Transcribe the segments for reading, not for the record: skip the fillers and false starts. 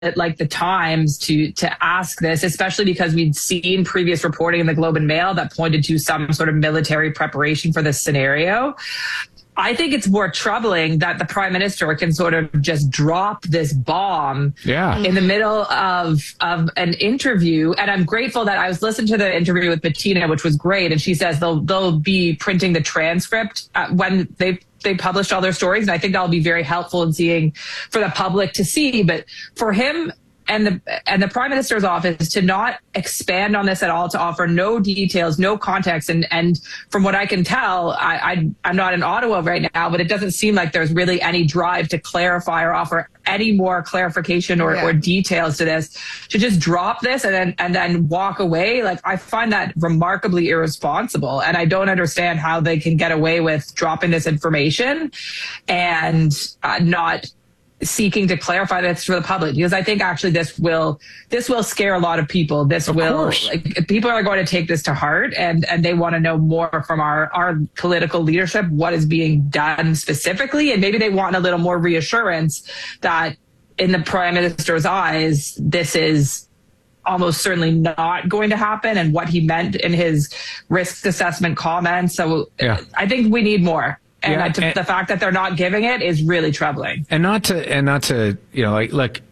like the Times to ask this, especially because we'd seen previous reporting in the Globe and Mail that pointed to some sort of military preparation for this scenario. I think it's more troubling that the prime minister can sort of just drop this bomb in the middle of an interview. And I'm grateful that I was listening to the interview with Bettina, which was great. And she says they'll be printing the transcript when they published all their stories. And I think that'll be very helpful in seeing for the public to see. But for him and the prime minister's office to not expand on this at all, to offer no details, no context. And from what I can tell, I'm not in Ottawa right now, but it doesn't seem like there's really any drive to clarify or offer any more clarification or details to this, to just drop this and then walk away. Like, I find that remarkably irresponsible. And I don't understand how they can get away with dropping this information and not seeking to clarify this for the public, because I think actually this will scare a lot of people. People are going to take this to heart, and they want to know more from our political leadership, what is being done specifically. And maybe they want a little more reassurance that in the prime minister's eyes, this is almost certainly not going to happen, and what he meant in his risk assessment comments. So I think we need more. And the fact that they're not giving it is really troubling. And not to like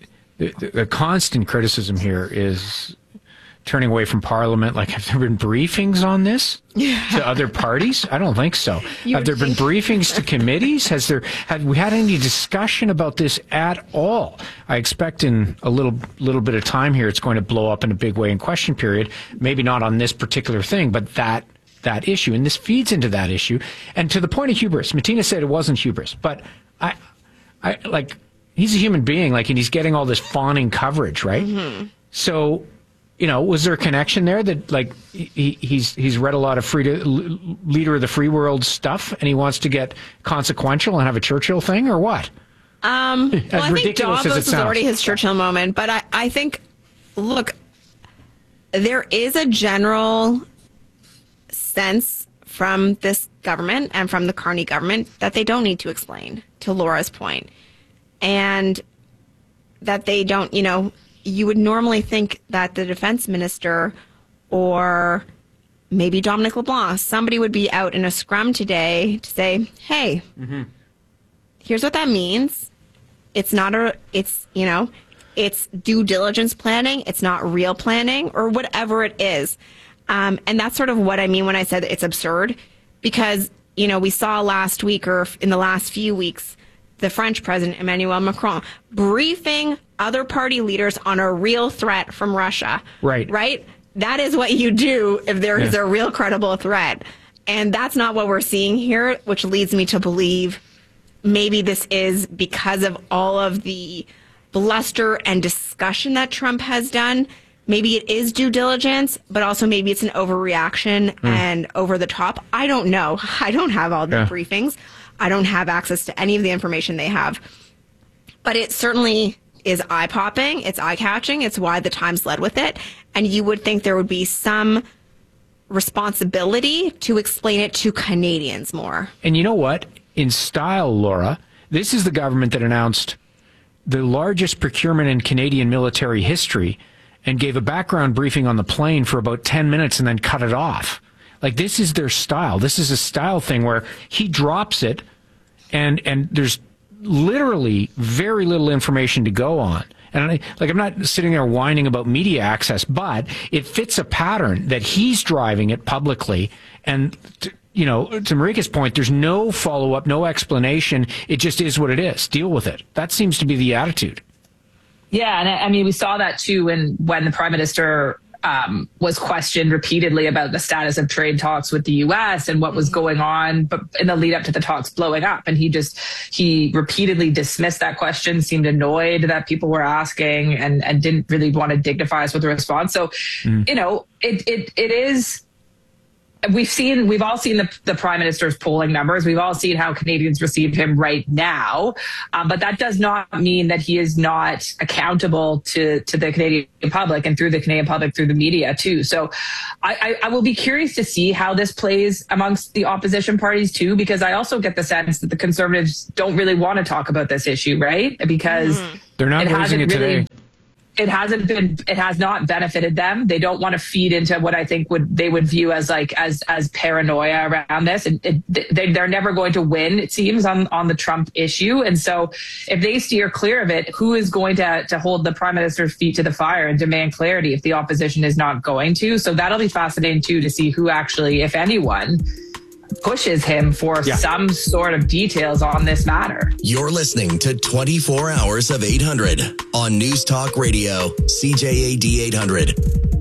the constant criticism here is turning away from Parliament. Like, have there been briefings on this to other parties? I don't think so. Have there been briefings to committees? Have we had any discussion about this at all? I expect in a little bit of time here, it's going to blow up in a big way in question period. Maybe not on this particular thing, but that issue, and this feeds into that issue. And to the point of hubris, Bettina said it wasn't hubris, but I like, he's a human being, like, and he's getting all this fawning coverage, right? Mm-hmm. So, was there a connection there that, like, he's read a lot of leader of the free world stuff, and he wants to get consequential and have a Churchill thing, or what? Well, I think Davos is already his Churchill moment, but I think, look, there is a general sense from this government and from the Carney government that they don't need to explain, to Laura's point. And that they don't, you would normally think that the defense minister or maybe Dominic LeBlanc, somebody would be out in a scrum today to say, hey, here's what that means. It's not it's due diligence planning. It's not real planning, or whatever it is. And that's sort of what I mean when I said it's absurd, because, we saw last week, or in the last few weeks, the French president, Emmanuel Macron, briefing other party leaders on a real threat from Russia. Right? That is what you do if there is a real credible threat. And that's not what we're seeing here, which leads me to believe maybe this is because of all of the bluster and discussion that Trump has done. Maybe it is due diligence, but also maybe it's an overreaction and over the top. I don't know. I don't have all the briefings. I don't have access to any of the information they have. But it certainly is eye-popping. It's eye-catching. It's why the Times led with it. And you would think there would be some responsibility to explain it to Canadians more. And you know what? In style, Laura, this is the government that announced the largest procurement in Canadian military history and gave a background briefing on the plane for about 10 minutes and then cut it off. Like, this is their style. This is a style thing where he drops it and there's literally very little information to go on. And I'm not sitting there whining about media access, but it fits a pattern that he's driving it publicly. And, to Marika's point, there's no follow-up, no explanation. It just is what it is. Deal with it. That seems to be the attitude. Yeah, and I mean, we saw that too when the prime minister was questioned repeatedly about the status of trade talks with the U.S. and what was going on, but in the lead up to the talks blowing up. And he repeatedly dismissed that question, seemed annoyed that people were asking, and didn't really want to dignify us with a response. So, it is we've all seen the Prime Minister's polling numbers. We've all seen how Canadians receive him right now. But that does not mean that he is not accountable to the Canadian public and through the Canadian public, through the media too. So I will be curious to see how this plays amongst the opposition parties too, because I also get the sense that the Conservatives don't really want to talk about this issue, right? Because they're not raising it today. It has not benefited them. They don't want to feed into what I think they would view as paranoia around this. And they're never going to win, it seems, on the Trump issue. And so if they steer clear of it, who is going to hold the Prime Minister's feet to the fire and demand clarity if the opposition is not going to? So that'll be fascinating too, to see who actually, if anyone, pushes him for some sort of details on this matter. You're listening to 24 Hours of 800 on News Talk Radio, CJAD 800.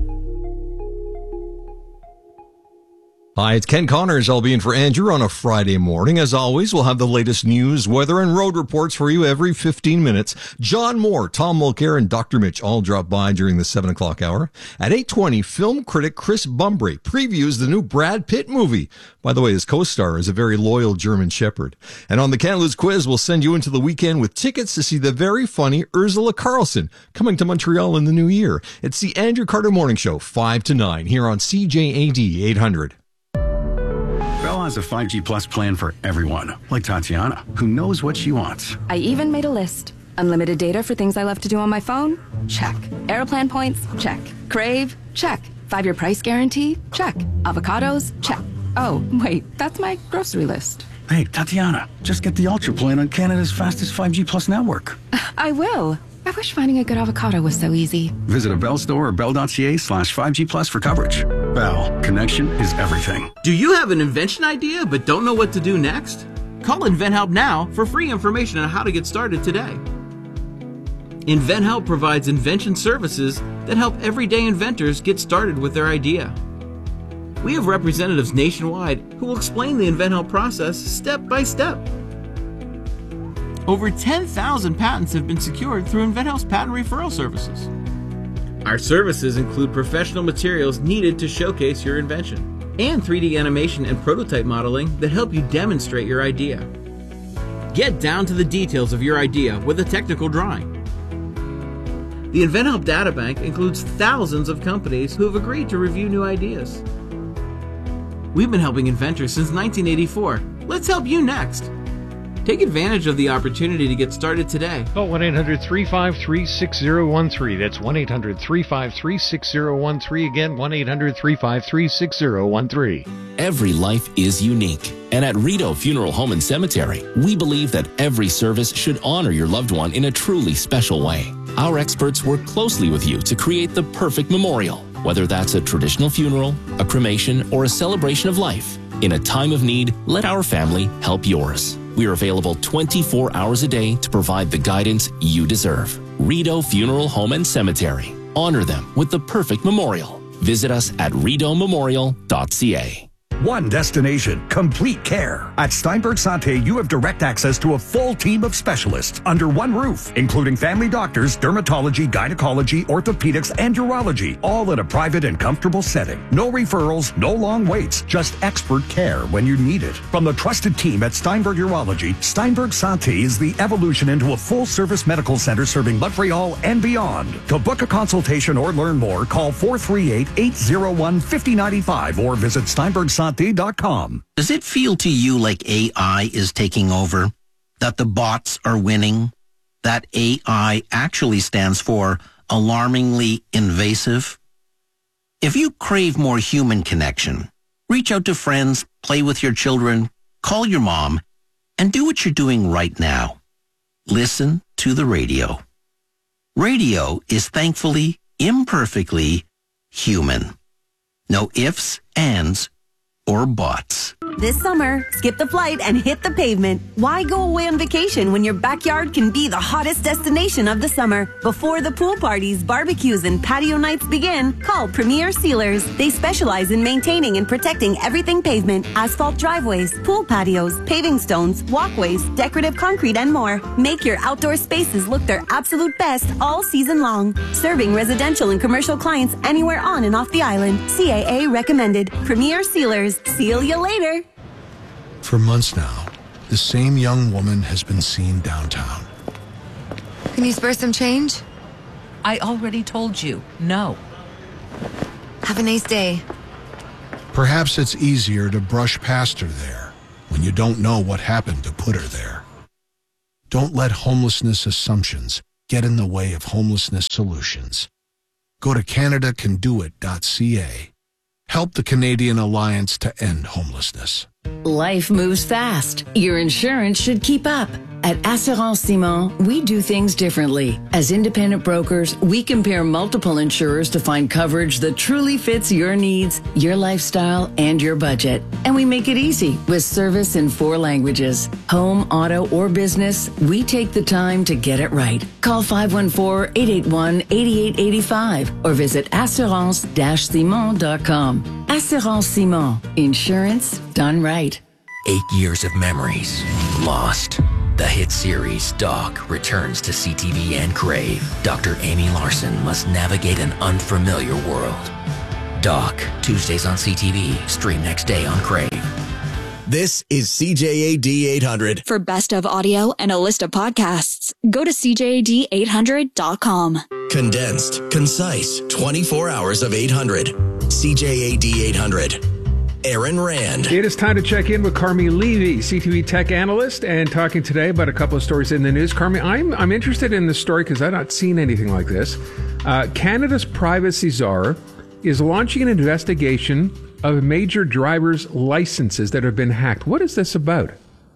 Hi, it's Ken Connors. I'll be in for Andrew on a Friday morning. As always, we'll have the latest news, weather, and road reports for you every 15 minutes. John Moore, Tom Mulcair, and Dr. Mitch all drop by during the 7 o'clock hour. At 8:20, film critic Chris Bumbray previews the new Brad Pitt movie. By the way, his co-star is a very loyal German Shepherd. And on the Can't Lose quiz, we'll send you into the weekend with tickets to see the very funny Ursula Carlson coming to Montreal in the new year. It's the Andrew Carter Morning Show, 5 to 9, here on CJAD 800. Bell has a 5G Plus plan for everyone, like Tatiana, who knows what she wants. I even made a list. Unlimited data for things I love to do on my phone? Check. Aeroplan points? Check. Crave? Check. 5-year price guarantee? Check. Avocados? Check. Oh, wait, that's my grocery list. Hey, Tatiana, just get the Ultra plan on Canada's fastest 5G Plus network. I will. I wish finding a good avocado was so easy. Visit a Bell store or bell.ca/5G Plus for coverage. Bell, connection is everything. Do you have an invention idea but don't know what to do next? Call InventHelp now for free information on how to get started today. InventHelp provides invention services that help everyday inventors get started with their idea. We have representatives nationwide who will explain the InventHelp process step by step. Over 10,000 patents have been secured through InventHelp's patent referral services. Our services include professional materials needed to showcase your invention and 3D animation and prototype modeling that help you demonstrate your idea. Get down to the details of your idea with a technical drawing. The InventHelp Databank includes thousands of companies who have agreed to review new ideas. We've been helping inventors since 1984. Let's help you next. Take advantage of the opportunity to get started today. Call 1-800-353-6013. That's 1-800-353-6013. Again, 1-800-353-6013. Every life is unique. And at Rideau Funeral Home and Cemetery, we believe that every service should honor your loved one in a truly special way. Our experts work closely with you to create the perfect memorial, whether that's a traditional funeral, a cremation, or a celebration of life. In a time of need, let our family help yours. We are available 24 hours a day to provide the guidance you deserve. Rideau Funeral Home and Cemetery. Honor them with the perfect memorial. Visit us at rideaumemorial.ca. One destination, complete care. At Steinberg Santé, you have direct access to a full team of specialists under one roof, including family doctors, dermatology, gynecology, orthopedics, and urology, all in a private and comfortable setting. No referrals, no long waits, just expert care when you need it. From the trusted team at Steinberg Urology, Steinberg Santé is the evolution into a full-service medical center serving Montreal and beyond. To book a consultation or learn more, call 438-801-5095 or visit steinbergsanté.com. Does it feel to you like AI is taking over? That the bots are winning? That AI actually stands for alarmingly invasive? If you crave more human connection, reach out to friends, play with your children, call your mom, and do what you're doing right now. Listen to the radio. Radio is thankfully, imperfectly human. No ifs, ands, or bots. This summer, skip the flight and hit the pavement. Why go away on vacation when your backyard can be the hottest destination of the summer? Before the pool parties, barbecues, and patio nights begin, call Premier Sealers. They specialize in maintaining and protecting everything pavement, asphalt driveways, pool patios, paving stones, walkways, decorative concrete, and more. Make your outdoor spaces look their absolute best all season long. Serving residential and commercial clients anywhere on and off the island. CAA recommended. Premier Sealers. Seal you later. For months now, the same young woman has been seen downtown. Can you spare some change? I already told you, no. Have a nice day. Perhaps it's easier to brush past her there when you don't know what happened to put her there. Don't let homelessness assumptions get in the way of homelessness solutions. Go to CanadaCanDoIt.ca. Help the Canadian Alliance to End Homelessness. Life moves fast. Your insurance should keep up. At Assurance Simon, we do things differently. As independent brokers, we compare multiple insurers to find coverage that truly fits your needs, your lifestyle, and your budget. And we make it easy with service in 4 languages. Home, auto, or business, we take the time to get it right. Call 514-881-8885 or visit assurance-simon.com. Assurance Simon. Insurance done right. 8 years of memories lost. The hit series Doc returns to CTV and Crave. Dr. Amy Larson must navigate an unfamiliar world. Doc, Tuesdays on CTV. Stream next day on Crave. This is CJAD 800. For best of audio and a list of podcasts, go to CJAD800.com. Condensed, concise, 24 hours of 800. CJAD 800. Aaron Rand. It is time to check in with Carmi Levy, CTV tech analyst, and talking today about a couple of stories in the news. Carmi, I'm interested in this story because I've not seen anything like this. Canada's privacy czar is launching an investigation of major drivers' licenses that have been hacked. What is this about?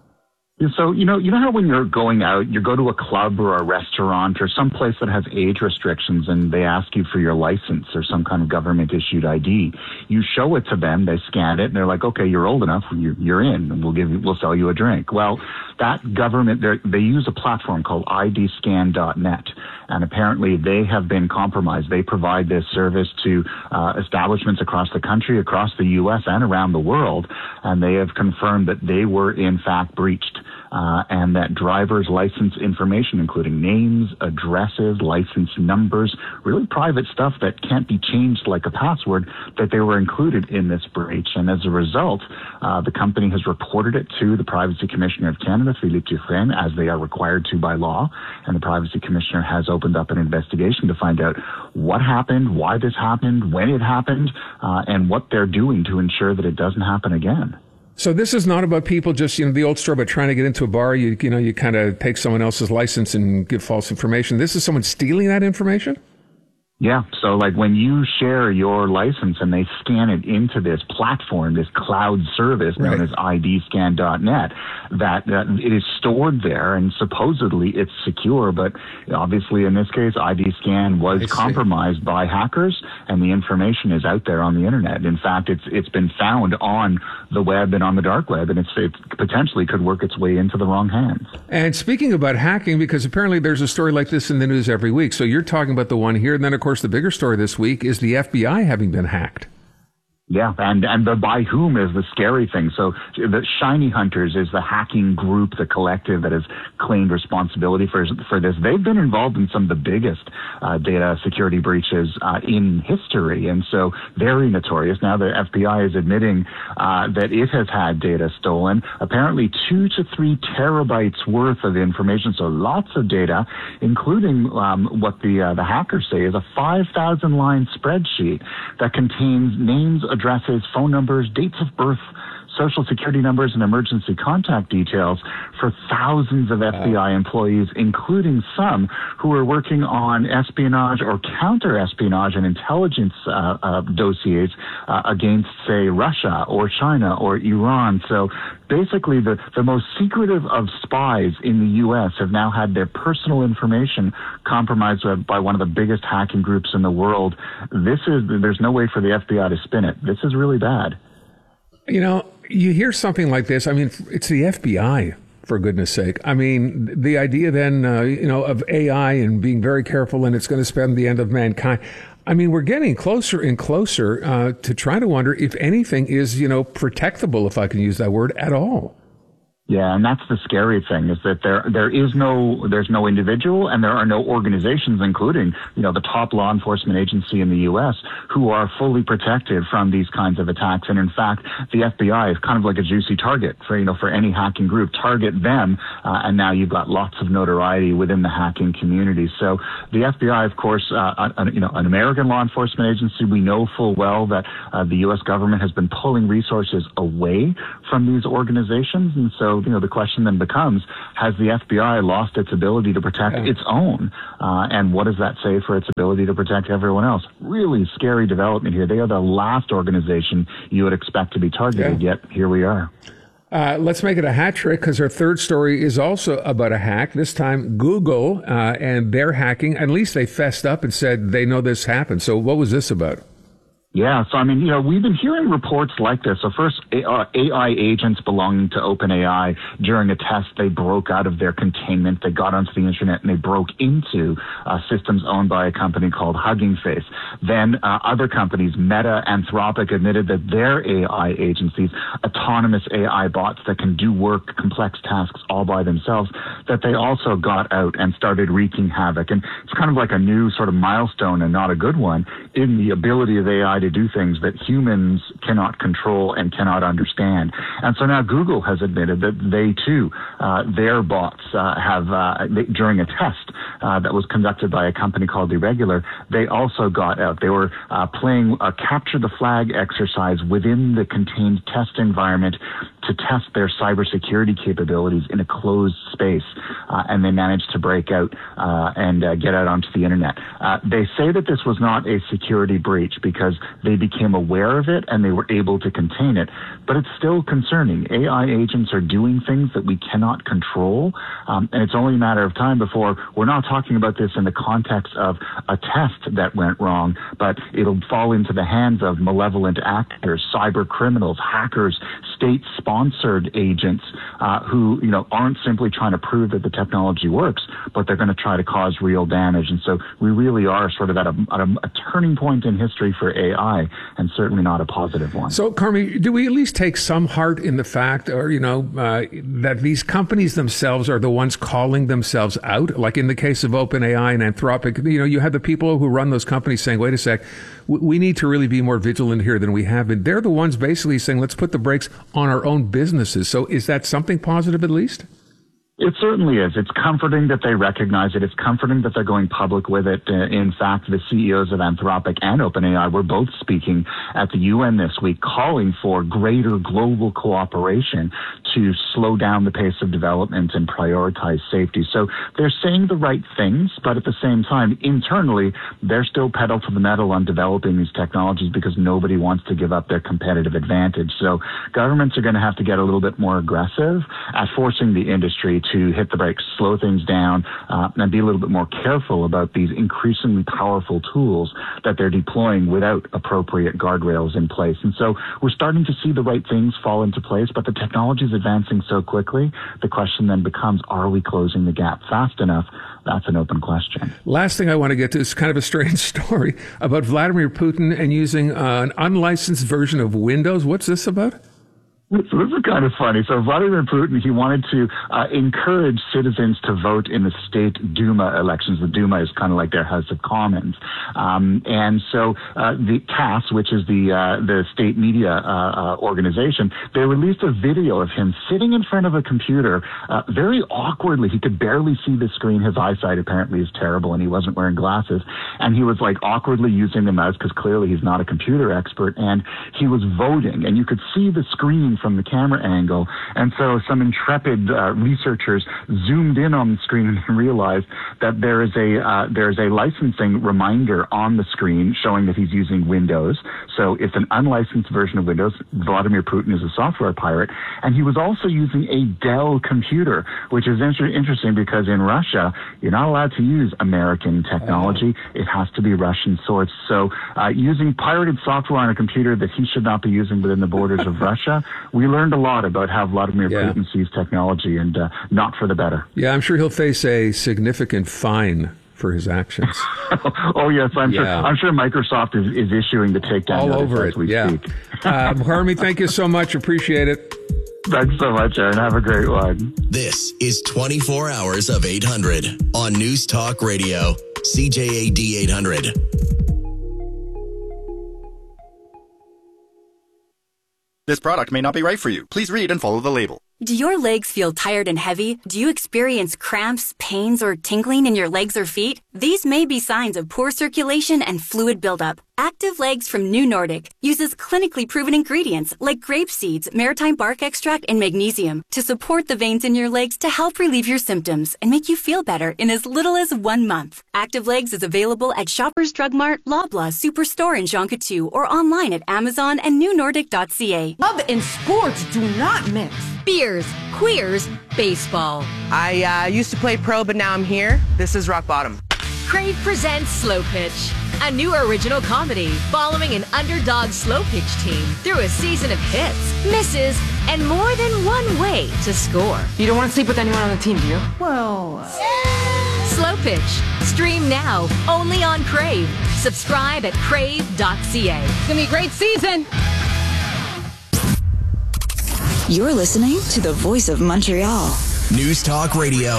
So, you know how when you're going out, you go to a club or a restaurant or some place that has age restrictions and they ask you for your license or some kind of government-issued ID. You show it to them, they scan it, and they're like, okay, you're old enough, you're in, and we'll sell you a drink. Well, that government, they use a platform called IDscan.net, and apparently they have been compromised. They provide this service to establishments across the country, across the U.S., and around the world, and they have confirmed that they were, in fact, breached. And that driver's license information, including names, addresses, license numbers, really private stuff that can't be changed like a password, that they were included in this breach. And as a result, the company has reported it to the Privacy Commissioner of Canada, Philippe Dufresne, as they are required to by law. And the Privacy Commissioner has opened up an investigation to find out what happened, why this happened, when it happened, and what they're doing to ensure that it doesn't happen again. So this is not about people just, the old story about trying to get into a bar. You kind of take someone else's license and give false information. This is someone stealing that information? Yeah. So like when you share your license and they scan it into this platform, this cloud service known as IDscan.net, that it is stored there and supposedly it's secure. But obviously in this case, IDscan was compromised by hackers and the information is out there on the internet. In fact, it's been found on the web and on the dark web, and it potentially could work its way into the wrong hands. And speaking about hacking, because apparently there's a story like this in the news every week. So you're talking about the one here, and then of course the bigger story this week is the FBI having been hacked. Yeah, and the by whom is the scary thing. So the Shiny Hunters is the hacking group, the collective that has claimed responsibility for this. They've been involved in some of the biggest data security breaches in history, and so very notorious. Now the FBI is admitting that it has had data stolen, apparently 2 to 3 terabytes worth of information, so lots of data, including what the hackers say is a 5,000-line spreadsheet that contains names, addresses, phone numbers, dates of birth, social security numbers, and emergency contact details for thousands of FBI employees, including some who are working on espionage or counter-espionage and intelligence dossiers against, say, Russia or China or Iran. So basically, the most secretive of spies in the U.S. have now had their personal information compromised by one of the biggest hacking groups in the world. There's no way for the FBI to spin it. This is really bad. You know, you hear something like this. I mean, it's the FBI, for goodness sake. I mean, the idea then, of AI and being very careful and it's going to spell the end of mankind. I mean, we're getting closer and closer to trying to wonder if anything is, protectable, if I can use that word, at all. Yeah, and that's the scary thing, is that there's no individual and there are no organizations, including, the top law enforcement agency in the U.S., who are fully protected from these kinds of attacks. And in fact, the FBI is kind of like a juicy target for any hacking group. Target them, and now you've got lots of notoriety within the hacking community. So the FBI, of course, an American law enforcement agency, we know full well that the U.S. government has been pulling resources away from these organizations. And so, the question then becomes, has the FBI lost its ability to protect its own? And what does that say for its ability to protect everyone else? Really scary development here. They are the last organization you would expect to be targeted, yet here we are. Let's make it a hat trick, because our third story is also about a hack. This time, Google and their hacking. At least they fessed up and said they know this happened. So what was this about? Yeah, so we've been hearing reports like this. So first, AI agents belonging to OpenAI, during a test, they broke out of their containment. They got onto the internet and they broke into systems owned by a company called Hugging Face. Then other companies, Meta, Anthropic, admitted that their AI agencies, autonomous AI bots that can do work, complex tasks all by themselves, that they also got out and started wreaking havoc. And it's kind of like a new sort of milestone, and not a good one, in the ability of AI to do things that humans cannot control and cannot understand. And so now Google has admitted that they too, their bots during a test that was conducted by a company called Irregular, they also got out. They were playing a capture the flag exercise within the contained test environment to test their cybersecurity capabilities in a closed space, and they managed to break out and get out onto the internet. They say that this was not a security breach because they became aware of it and they were able to contain it, but it's still concerning. AI agents are doing things that we cannot control, and it's only a matter of time before we're not talking about this in the context of a test that went wrong, but it'll fall into the hands of malevolent actors, cyber criminals, hackers, state-sponsored agents who aren't simply trying to prove that the technology works, but they're going to try to cause real damage. And so we really are sort of at a turning point in history for AI, and certainly not a positive one. So, Carmi, do we at least take some heart in the fact, or that these companies themselves are the ones calling themselves out? Like in the case of OpenAI and Anthropic, you have the people who run those companies saying, "Wait a sec, we need to really be more vigilant here than we have been." They're the ones basically saying, "Let's put the brakes on our own businesses." So, is that something positive at least? It certainly is. It's comforting that they recognize it. It's comforting that they're going public with it. In fact, the CEOs of Anthropic and OpenAI were both speaking at the UN this week, calling for greater global cooperation to slow down the pace of development and prioritize safety. So they're saying the right things, but at the same time, internally, they're still pedal to the metal on developing these technologies because nobody wants to give up their competitive advantage. So governments are going to have to get a little bit more aggressive at forcing the industry to hit the brakes, slow things down, and be a little bit more careful about these increasingly powerful tools that they're deploying without appropriate guardrails in place. And so we're starting to see the right things fall into place, but the technology is advancing so quickly, the question then becomes, are we closing the gap fast enough? That's an open question. Last thing I want to get to is kind of a strange story about Vladimir Putin and using an unlicensed version of Windows. What's this about? So this is kind of funny. So Vladimir Putin, he wanted to encourage citizens to vote in the state Duma elections. The Duma is kind of like their House of Commons. And so the TASS, which is the state media organization, they released a video of him sitting in front of a computer very awkwardly. He could barely see the screen. His eyesight apparently is terrible, and he wasn't wearing glasses. And he was like awkwardly using the mouse because clearly he's not a computer expert. And he was voting, and you could see the screen from the camera angle. And so some intrepid researchers zoomed in on the screen and realized that there is a licensing reminder on the screen showing that he's using Windows. So it's an unlicensed version of Windows. Vladimir Putin is a software pirate. And he was also using a Dell computer, which is interesting because in Russia, you're not allowed to use American technology. It has to be Russian sourced. So using pirated software on a computer that he should not be using within the borders of Russia, we learned a lot about how Vladimir Putin sees technology, and not for the better. Yeah, I'm sure he'll face a significant fine for his actions. Oh, yes, I'm sure Microsoft is issuing the takedown all over as we speak. Harmy, thank you so much. Appreciate it. Thanks so much, Aaron. Have a great one. This is 24 Hours of 800 on News Talk Radio, CJAD 800. This product may not be right for you. Please read and follow the label. Do your legs feel tired and heavy? Do you experience cramps, pains, or tingling in your legs or feet? These may be signs of poor circulation and fluid buildup. Active Legs from New Nordic uses clinically proven ingredients like grape seeds, maritime bark extract, and magnesium to support the veins in your legs to help relieve your symptoms and make you feel better in as little as 1 month. Active Legs is available at Shoppers Drug Mart, Loblaw, Superstore, and Jean Coutu, or online at Amazon and newnordic.ca. Love and sports do not mix. Beers, queers, baseball. I used to play pro, but now I'm here. This is rock bottom. Crave presents Slow Pitch, a new original comedy following an underdog slow pitch team through a season of hits, misses, and more than one way to score. You don't want to sleep with anyone on the team, do you? Well, Slow Pitch. Stream now, only on Crave. Subscribe at crave.ca. It's going to be a great season. You're listening to the Voice of Montreal. News Talk Radio,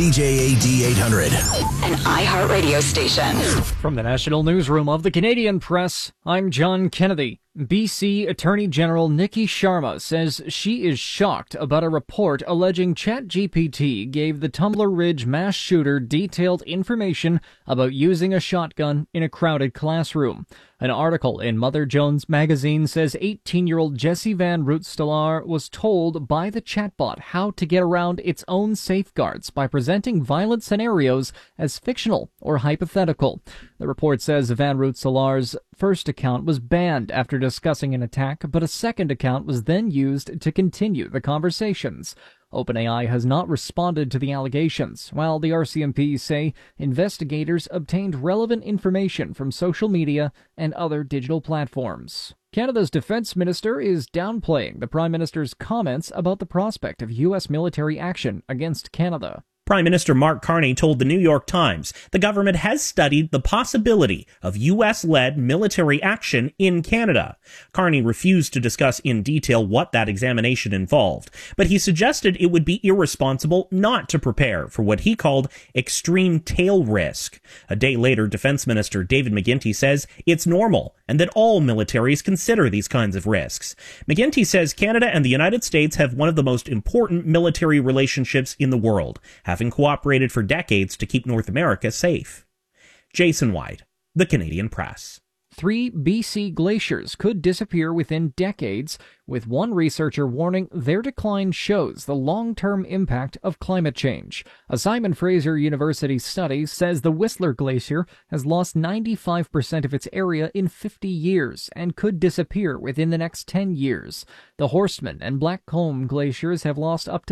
CJAD 800. An iHeartRadio station. From the National Newsroom of the Canadian Press, I'm John Kennedy. BC Attorney General Nikki Sharma says she is shocked about a report alleging ChatGPT gave the Tumbler Ridge mass shooter detailed information about using a shotgun in a crowded classroom. An article in Mother Jones magazine says 18-year-old Jessie Van Roetstelaar was told by the chatbot how to get around its own safeguards by presenting violent scenarios as fictional or hypothetical. The report says Van Roetstelaar's first account was banned after discussing an attack, but a second account was then used to continue the conversations. OpenAI has not responded to the allegations, while the RCMP say investigators obtained relevant information from social media and other digital platforms. Canada's defense minister is downplaying the Prime Minister's comments about the prospect of U.S. military action against Canada. Prime Minister Mark Carney told the New York Times the government has studied the possibility of U.S.-led military action in Canada. Carney refused to discuss in detail what that examination involved, but he suggested it would be irresponsible not to prepare for what he called extreme tail risk. A day later, Defense Minister David McGuinty says it's normal and that all militaries consider these kinds of risks. McGuinty says Canada and the United States have one of the most important military relationships in the world, having cooperated for decades to keep North America safe. Jason White, The Canadian Press. 3 BC glaciers could disappear within decades, with one researcher warning their decline shows the long-term impact of climate change. A Simon Fraser University study says the Whistler Glacier has lost 95% of its area in 50 years and could disappear within the next 10 years. The Horstman and Blackcomb glaciers have lost up to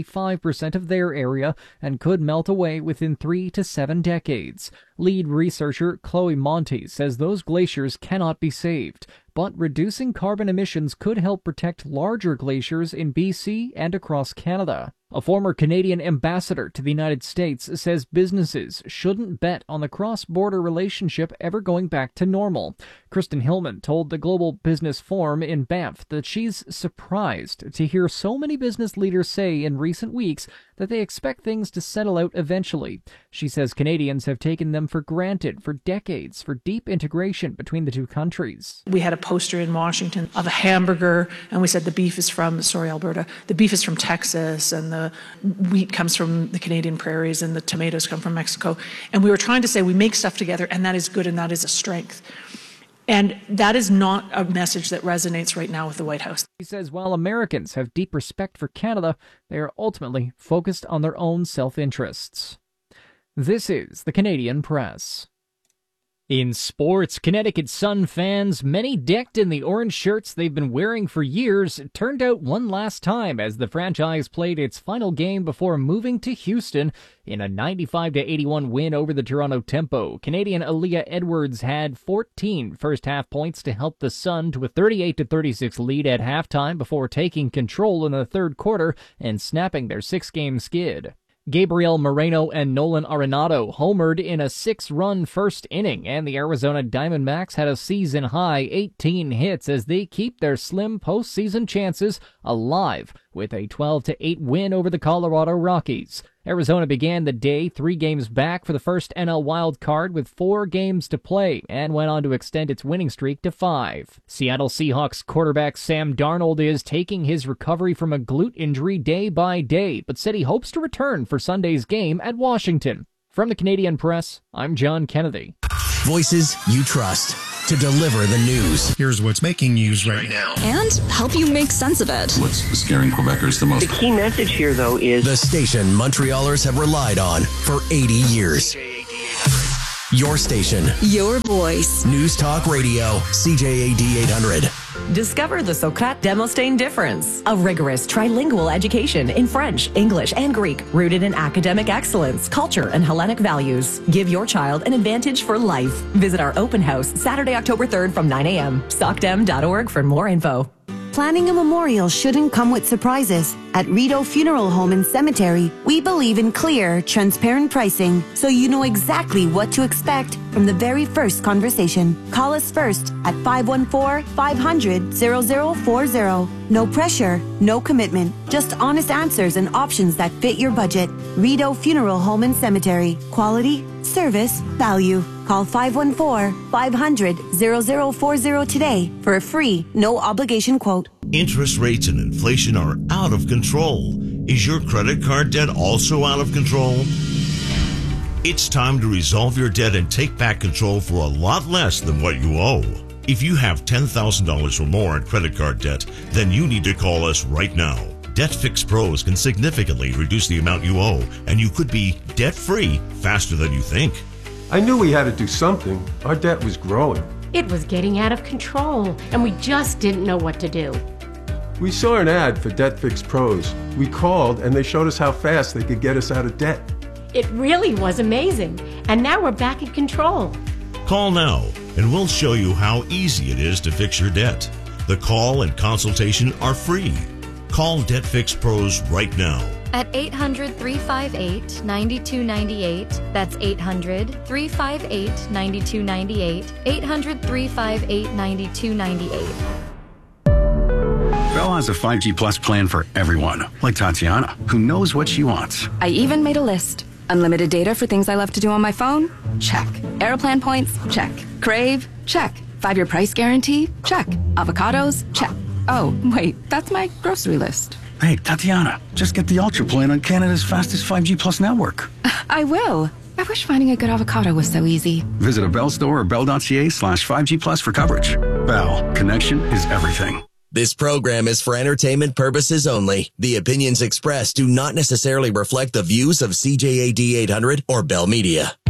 75% of their area and could melt away within 3 to 7 decades. Lead researcher Chloe Monty says those glaciers cannot be saved, but reducing carbon emissions could help protect larger glaciers in BC and across Canada. A former Canadian ambassador to the United States says businesses shouldn't bet on the cross-border relationship ever going back to normal. Kristen Hillman told the Global Business Forum in Banff that she's surprised to hear so many business leaders say in recent weeks that they expect things to settle out eventually. She says Canadians have taken them for granted for decades for deep integration between the two countries. We had a poster in Washington of a hamburger, and we said the beef is from, Alberta, the beef is from Texas, and the wheat comes from the Canadian prairies, and the tomatoes come from Mexico. And we were trying to say we make stuff together, and that is good, and that is a strength. And that is not a message that resonates right now with the White House. He says while Americans have deep respect for Canada, they are ultimately focused on their own self-interests. This is the Canadian Press. In sports, Connecticut Sun fans, many decked in the orange shirts they've been wearing for years, turned out one last time as the franchise played its final game before moving to Houston in a 95-81 win over the Toronto Tempo. Canadian Aaliyah Edwards had 14 first-half points to help the Sun to a 38-36 lead at halftime before taking control in the third quarter and snapping their 6-game skid. Gabriel Moreno and Nolan Arenado homered in a 6-run first inning, and the Arizona Diamondbacks had a season-high 18 hits as they keep their slim postseason chances alive with a 12-8 win over the Colorado Rockies. Arizona began the day 3 games back for the first NL wild card with 4 games to play and went on to extend its winning streak to 5. Seattle Seahawks quarterback Sam Darnold is taking his recovery from a glute injury day by day, but said he hopes to return for Sunday's game at Washington. From the Canadian Press, I'm John Kennedy. Voices you trust to deliver the news. Here's what's making news right now. And help you make sense of it. What's scaring Quebecers the most? The key message here, though, is the station Montrealers have relied on for 80 years. Your station. Your voice. News Talk Radio, CJAD 800. Discover the Socrate Demosthene difference. A rigorous trilingual education in French, English, and Greek, rooted in academic excellence, culture, and Hellenic values. Give your child an advantage for life. Visit our open house Saturday, October 3rd from 9 a.m. socdem.org for more info. Planning a memorial shouldn't come with surprises. At Rideau Funeral Home and Cemetery, we believe in clear, transparent pricing, so you know exactly what to expect from the very first conversation. Call us first at 514-500-0040. No pressure, no commitment, just honest answers and options that fit your budget. Rideau Funeral Home and Cemetery. Quality, service, value. Call 514-500-0040 today for a free, no-obligation quote. Interest rates and inflation are out of control. Is your credit card debt also out of control? It's time to resolve your debt and take back control for a lot less than what you owe. If you have $10,000 or more in credit card debt, then you need to call us right now. Debt Fix Pros can significantly reduce the amount you owe, and you could be debt-free faster than you think. I knew we had to do something. Our debt was growing. It was getting out of control, and we just didn't know what to do. We saw an ad for Debt Fix Pros. We called, and they showed us how fast they could get us out of debt. It really was amazing, and now we're back in control. Call now, and we'll show you how easy it is to fix your debt. The call and consultation are free. Call Debt Fix Pros right now. At 800-358-9298. That's 800-358-9298. 800-358-9298. Bell has a 5G Plus plan for everyone, like Tatiana, who knows what she wants. I even made a list. Unlimited data for things I love to do on my phone? Check. Aeroplan points? Check. Crave? Check. 5-year price guarantee? Check. Avocados? Check. Oh, wait, that's my grocery list. Hey, Tatiana, just get the Ultra plan on Canada's fastest 5G Plus network. I will. I wish finding a good avocado was so easy. Visit a Bell store or bell.ca/5G Plus for coverage. Bell, connection is everything. This program is for entertainment purposes only. The opinions expressed do not necessarily reflect the views of CJAD 800 or Bell Media.